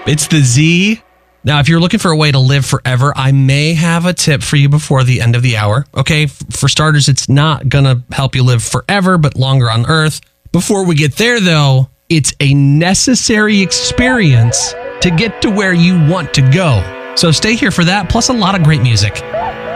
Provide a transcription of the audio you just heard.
It's the Z. Now, if you're looking for a way to live forever, I may have a tip for you before the end of the hour. Okay, for starters, it's not going to help you live forever, but longer on Earth. Before we get there, though, it's a necessary experience to get to where you want to go. So stay here for that, plus a lot of great music.